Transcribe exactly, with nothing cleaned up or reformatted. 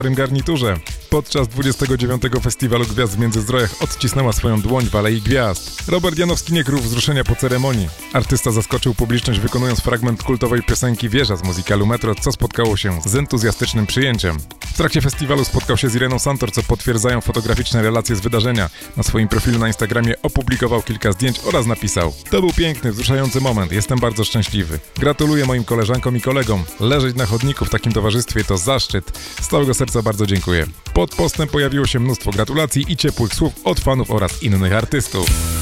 w garniturze. Podczas dwudziestego dziewiątego Festiwalu Gwiazd w Międzyzdrojach odcisnęła swoją dłoń w Alei Gwiazd. Robert Janowski nie krył wzruszenia po ceremonii. Artysta zaskoczył publiczność, wykonując fragment kultowej piosenki Wieża z musicalu Metro, co spotkało się z entuzjastycznym przyjęciem. W trakcie festiwalu spotkał się z Ireną Santor, co potwierdzają fotograficzne relacje z wydarzenia. Na swoim profilu na Instagramie opublikował kilka zdjęć oraz napisał: to był piękny, wzruszający moment, jestem bardzo szczęśliwy. Gratuluję moim koleżankom i kolegom. Leżeć na chodniku w takim towarzystwie to zaszczyt. Z całego serca bardzo dziękuję. Pod postem pojawiło się mnóstwo gratulacji i ciepłych słów od fanów oraz innych artystów.